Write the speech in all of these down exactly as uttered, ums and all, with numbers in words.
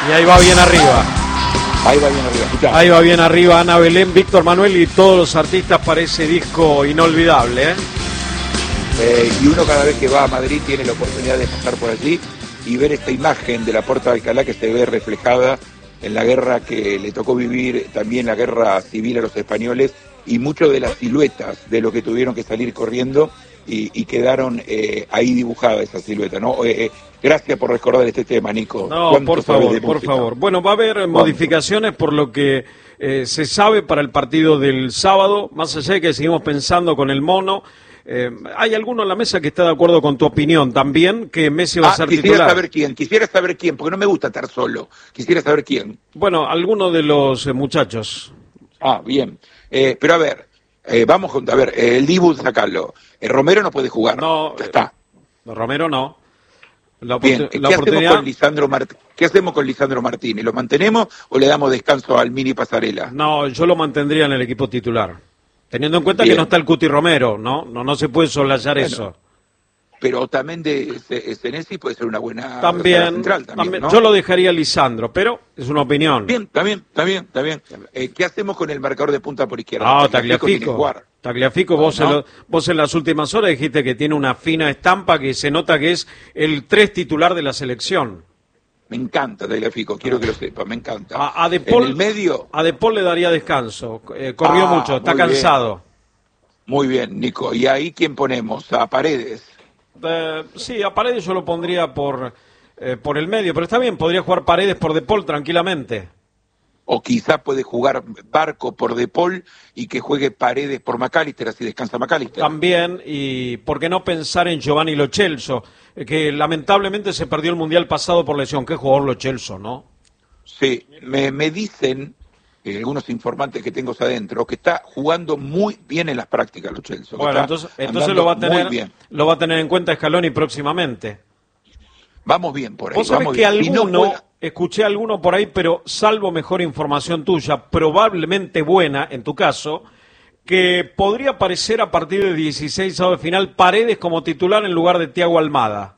Y ahí va bien arriba. Ahí va bien arriba, escuchá. Ahí va bien arriba Ana Belén, Víctor Manuel y todos los artistas para ese disco inolvidable, ¿eh? Eh, y uno cada vez que va a Madrid tiene la oportunidad de pasar por allí y ver esta imagen de la Puerta de Alcalá que se ve reflejada en la guerra que le tocó vivir, también la guerra civil a los españoles, y mucho de las siluetas de lo que tuvieron que salir corriendo y, y quedaron eh, ahí dibujadas esas siluetas, ¿no? Eh, eh, gracias por recordar este tema, Nico. No, por favor, por favor. Bueno, va a haber ¿Cuánto? modificaciones por lo que eh, se sabe para el partido del sábado, más allá de que seguimos pensando con el mono. Eh, ¿Hay alguno en la mesa que está de acuerdo con tu opinión también, que Messi va ah, a ser quisiera titular? Quisiera saber quién, quisiera saber quién, porque no me gusta estar solo. Quisiera saber quién. Bueno, alguno de los eh, muchachos. Ah, bien. Eh, pero a ver, eh, vamos con, a ver, eh, el Dibu, sacarlo. Eh, Romero no puede jugar. No, ya está. Eh, Romero no. La bien, ¿qué, la hacemos con Lisandro Mart- ¿qué hacemos con Lisandro Martínez? ¿Lo mantenemos o le damos descanso al Mini Pasarela? No, yo lo mantendría en el equipo titular. Teniendo en cuenta bien. que no está el Cuti Romero, ¿no? No, no se puede soslayar bueno, eso. Pero también de Senesi puede ser una buena también, central. También, también ¿no? Yo lo dejaría a Lisandro, pero es una opinión. Bien, está bien, está bien, está bien. Eh, ¿Qué hacemos con el marcador de punta por izquierda? No, Tagliafico. Tagliafico, vos, ¿no? en lo, vos en las últimas horas dijiste que tiene una fina estampa que se nota que es el tres titular de la selección. Me encanta Tagliafico, quiero que lo sepa, me encanta. A, a De Paul, en el medio... A De Paul le daría descanso, eh, corrió ah, mucho, está cansado. Bien. Muy bien, Nico. ¿Y ahí quién ponemos? ¿A Paredes? Eh, sí, a Paredes yo lo pondría por, eh, por el medio, pero está bien, podría jugar Paredes por De Paul tranquilamente. O quizá puede jugar Barco por De Paul y que juegue Paredes por McAllister, así descansa McAllister. También, y por qué no pensar en Giovanni Lo Celso, que lamentablemente se perdió el Mundial pasado por lesión. Qué jugador Lo Celso, ¿no? Sí, me, me dicen, eh, algunos informantes que tengo adentro, que está jugando muy bien en las prácticas Lo Celso. Bueno, entonces, entonces lo, va a tener, lo va a tener en cuenta Scaloni próximamente. Vamos bien por ahí. Vos sabés vamos que bien. alguno, Si no juega... escuché a alguno por ahí, pero salvo mejor información tuya, probablemente buena en tu caso, que podría aparecer a partir de dieciséis de final Paredes como titular en lugar de Thiago Almada.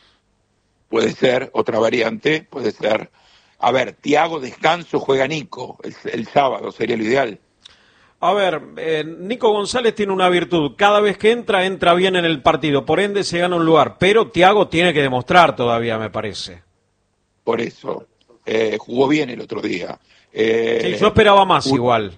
Puede ser, otra variante, puede ser. A ver, Thiago descanso, juega Nico, el, el sábado sería lo ideal. A ver, eh, Nico González tiene una virtud, cada vez que entra, entra bien en el partido, por ende se gana un lugar, pero Thiago tiene que demostrar todavía, me parece. Por eso, eh, jugó bien el otro día. Eh, sí, yo esperaba más Ju- igual.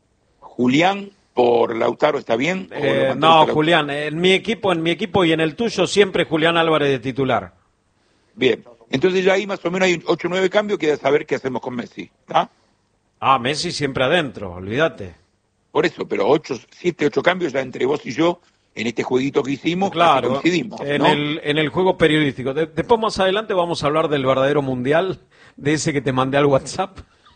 Julián por Lautaro está bien. Eh, no, Julián, en mi equipo, en mi equipo y en el tuyo siempre Julián Álvarez de titular. Bien, entonces ya ahí más o menos hay ocho o nueve cambios, queda saber qué hacemos con Messi, ¿está? Ah, Messi siempre adentro, olvídate. Por eso, pero ocho, siete, ocho cambios ya entre vos y yo en este jueguito que hicimos, claro, coincidimos, en ¿no? el en el juego periodístico. De, después más adelante vamos a hablar del verdadero mundial, de ese que te mandé al WhatsApp.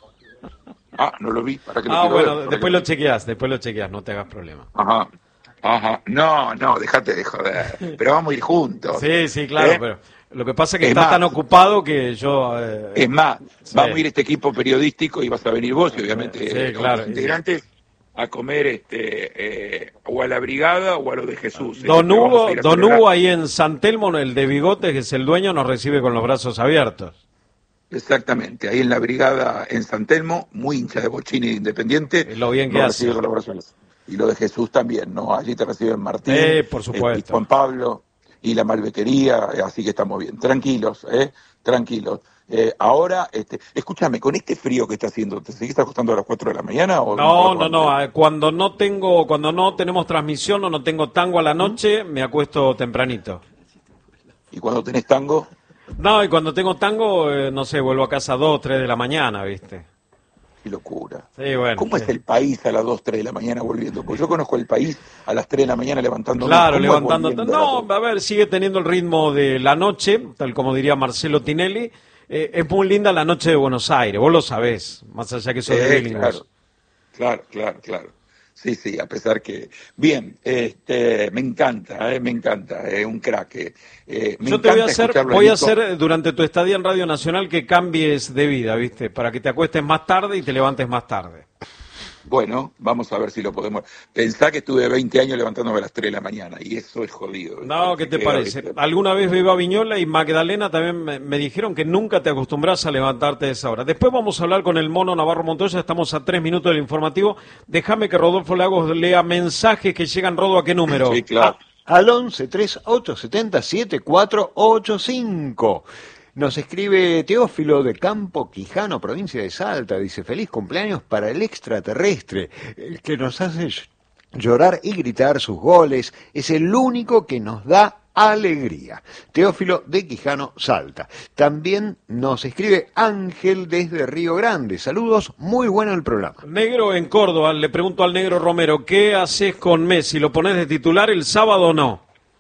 Ah, no lo vi, para que lo Ah, bueno, ver, después lo chequeás, después lo chequeás, no te hagas problema. Ajá, ajá, no, no, déjate de joder, pero vamos a ir juntos. Sí, sí, claro, ¿eh? pero lo que pasa es que es estás más, tan ocupado que yo... Eh, es más, sí. vamos a ir este equipo periodístico y vas a venir vos y obviamente sí, eh, claro, los integrantes sí. a comer este eh, o a la brigada o a lo de Jesús. Don este, Hugo, Don Hugo ahí en San San Telmo, el de Bigotes, que es el dueño, nos recibe con los brazos abiertos. Exactamente, ahí en la brigada en San Telmo, muy hincha de Bochini Independiente. Es lo bien que hace. Con los brazos. Y lo de Jesús también, ¿no? Allí te reciben Martín, eh, por supuesto. Eh, Juan Pablo y la Malvequería, eh, así que estamos bien. Tranquilos, ¿eh? Tranquilos. Eh, ahora, este, escúchame, con este frío que está haciendo, ¿te seguís acostando a las cuatro de la mañana? O no, no, no, no, cuando no tengo, cuando no tenemos transmisión o no tengo tango a la noche, me acuesto tempranito. ¿Y cuando tenés tango? No, y cuando tengo tango, eh, no sé, vuelvo a casa a dos, tres de la mañana, ¿viste? Qué locura. Sí, bueno, ¿Cómo sí. es el país a las dos, tres de la mañana volviendo? Porque yo conozco el país a las tres de la mañana levantando. Claro, levantando. No, a ver, sigue teniendo el ritmo de la noche, tal como diría Marcelo Tinelli. Eh, es muy linda la noche de Buenos Aires, vos lo sabés, más allá que sos eh, de bilingües. Claro, claro, claro, claro. Sí, sí, a pesar que... Bien, este, me encanta, eh, me encanta, es eh, un crack. Eh, me Yo te voy a hacer, voy a hacer Nico. durante tu estadía en Radio Nacional que cambies de vida, ¿viste? Para que te acuestes más tarde y te levantes más tarde. Bueno, vamos a ver si lo podemos. Pensá que estuve veinte años levantándome a las tres de la mañana y eso es jodido. No, ¿qué te parece? ¿Viste? Alguna vez Beba Viñola y Magdalena también me, me dijeron que nunca te acostumbras a levantarte a esa hora. Después vamos a hablar con el Mono Navarro Montoya, estamos a tres minutos del informativo. Déjame que Rodolfo Lagos lea mensajes que llegan. Rodo, ¿a qué número? Sí, claro. A, al once, tres, ocho, setenta, siete, cuatro, ocho, cinco. Nos escribe Teófilo de Campo Quijano, provincia de Salta. Dice, feliz cumpleaños para el extraterrestre, el que nos hace llorar y gritar sus goles. Es el único que nos da alegría. Teófilo de Quijano, Salta. También nos escribe Ángel desde Río Grande. Saludos, muy bueno el programa. Negro en Córdoba, le pregunto al Negro Romero, ¿qué haces con Messi? ¿Lo pones de titular el sábado o no?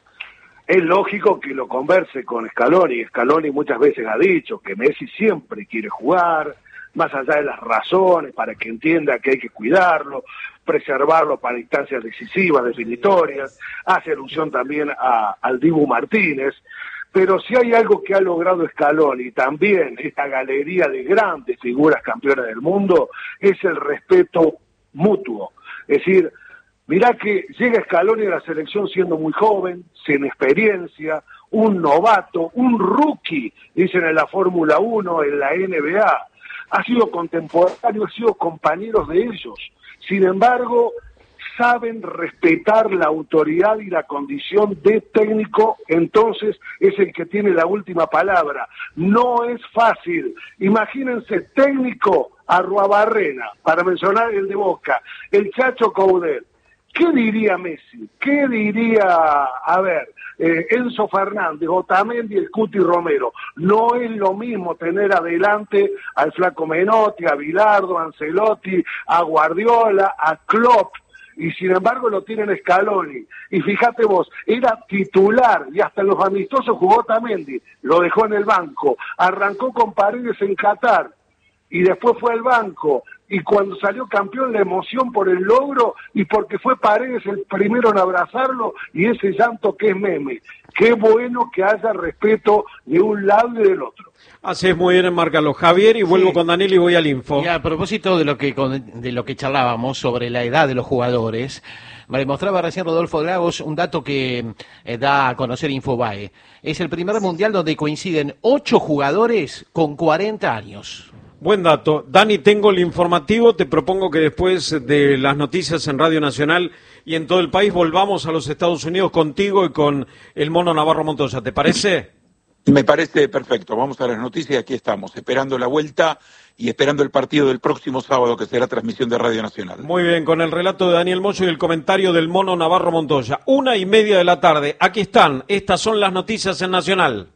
Es lógico que lo converse con Scaloni. Scaloni muchas veces ha dicho que Messi siempre quiere jugar, más allá de las razones, para que entienda que hay que cuidarlo, preservarlo para instancias decisivas, definitorias. Hace alusión también a, al Dibu Martínez. Pero si hay algo que ha logrado Scaloni, también esta galería de grandes figuras campeonas del mundo, es el respeto mutuo. Es decir, mirá que llega Scaloni a la selección siendo muy joven, sin experiencia, un novato, un rookie, dicen en la Fórmula uno, en la N B A. Ha sido contemporáneo, ha sido compañeros de ellos. Sin embargo, saben respetar la autoridad y la condición de técnico, entonces es el que tiene la última palabra. No es fácil. Imagínense, técnico Arruabarrena, para mencionar el de Boca, el Chacho Coudet. ¿Qué diría Messi? ¿Qué diría, a ver, eh, Enzo Fernández, Otamendi y el Cuti Romero? No es lo mismo tener adelante al Flaco Menotti, a Bilardo, a Ancelotti, a Guardiola, a Klopp, y sin embargo lo tienen Scaloni. Y fíjate vos, era titular y hasta en los amistosos jugó Otamendi, lo dejó en el banco, arrancó con Paredes en Qatar y después fue al banco. Y cuando salió campeón, la emoción por el logro y porque fue Paredes el primero en abrazarlo y ese llanto que es meme. Qué bueno que haya respeto de un lado y del otro. Así es, muy bien, enmárcalo. Javier, y vuelvo sí. con Daniel y voy al info. Y a propósito de lo que de lo que charlábamos sobre la edad de los jugadores, me demostraba recién Rodolfo Lagos un dato que eh, da a conocer Infobae. Es el primer mundial donde coinciden ocho jugadores con cuarenta años. Buen dato. Dani, tengo el informativo. Te propongo que después de las noticias en Radio Nacional y en todo el país volvamos a los Estados Unidos contigo y con el Mono Navarro Montoya. ¿Te parece? Me parece perfecto. Vamos a las noticias y aquí estamos, esperando la vuelta y esperando el partido del próximo sábado, que será transmisión de Radio Nacional. Muy bien, con el relato de Daniel Moyo y el comentario del Mono Navarro Montoya. Una y media de la tarde. Aquí están. Estas son las noticias en Nacional.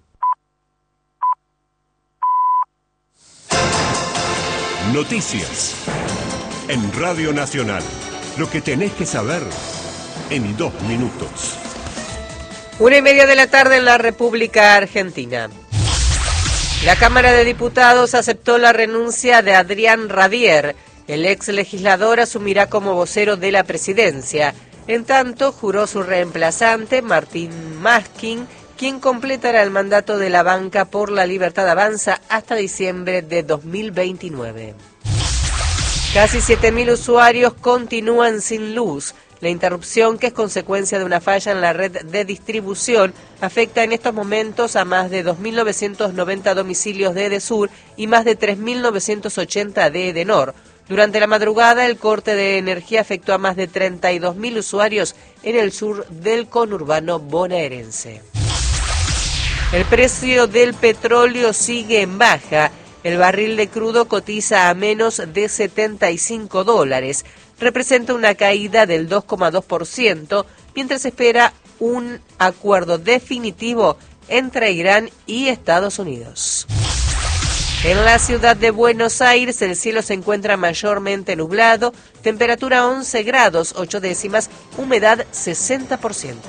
Noticias en Radio Nacional. Lo que tenés que saber en dos minutos. Una y media de la tarde en la República Argentina. La Cámara de Diputados aceptó la renuncia de Adrián Radier. El ex legislador asumirá como vocero de la presidencia. En tanto, juró su reemplazante, Martín Maskin, quien completará el mandato de la Banca por la Libertad Avanza hasta diciembre de dos mil veintinueve. Casi siete mil usuarios continúan sin luz. La interrupción, que es consecuencia de una falla en la red de distribución, afecta en estos momentos a más de dos mil novecientos noventa domicilios de Edesur y más de tres mil novecientos ochenta de Edenor. Durante la madrugada, el corte de energía afectó a más de treinta y dos mil usuarios en el sur del conurbano bonaerense. El precio del petróleo sigue en baja. El barril de crudo cotiza a menos de setenta y cinco dólares. Representa una caída del dos coma dos por ciento, mientras espera un acuerdo definitivo entre Irán y Estados Unidos. En la ciudad de Buenos Aires, el cielo se encuentra mayormente nublado, temperatura once grados, ocho décimas, humedad sesenta por ciento.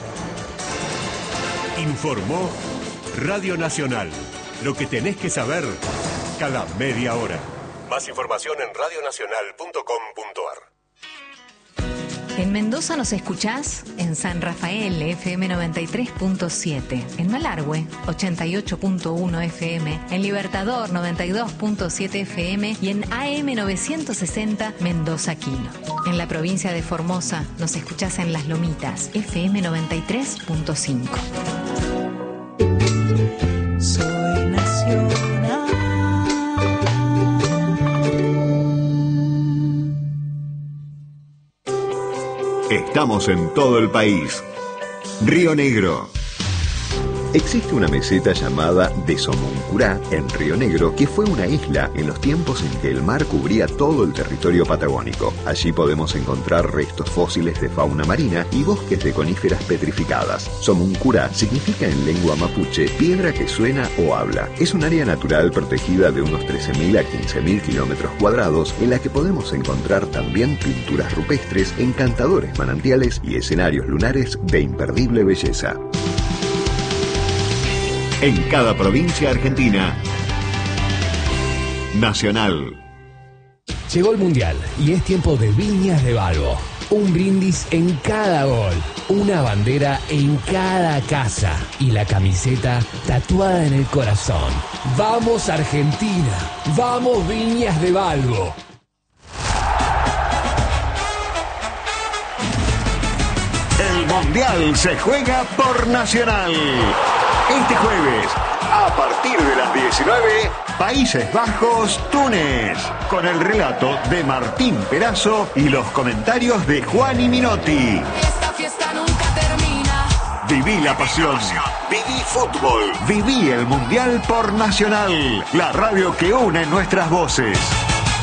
Informó Radio Nacional. Lo que tenés que saber cada media hora. Más información en radio nacional punto com punto a r. En Mendoza nos escuchás en San Rafael, F M noventa y tres punto siete. En Malargüe, ochenta y ocho punto uno F M. En Libertador, noventa y dos punto siete F M. Y en A M novecientos sesenta, Mendoza Quino. En la provincia de Formosa nos escuchás en Las Lomitas, F M noventa y tres punto cinco. Soy nacional. Estamos en todo el país. Río Negro. Existe una meseta llamada de Somoncurá, en Río Negro, que fue una isla en los tiempos en que el mar cubría todo el territorio patagónico. Allí podemos encontrar restos fósiles de fauna marina y bosques de coníferas petrificadas. Somoncurá significa en lengua mapuche piedra que suena o habla. Es un área natural protegida de unos trece mil a quince mil kilómetros cuadrados, en la que podemos encontrar también pinturas rupestres, encantadores manantiales y escenarios lunares de imperdible belleza. En cada provincia argentina. Nacional. Llegó el Mundial y es tiempo de Viñas de Balbo. Un brindis en cada gol, una bandera en cada casa y la camiseta tatuada en el corazón. ¡Vamos Argentina! ¡Vamos Viñas de Balbo! El Mundial se juega por Nacional. Este jueves, a partir de las diecinueve, Países Bajos, Túnez, con el relato de Martín Perazo y los comentarios de Juan y Minotti. Esta fiesta nunca termina. Viví la pasión, viví fútbol, viví el Mundial por Nacional, la radio que une nuestras voces.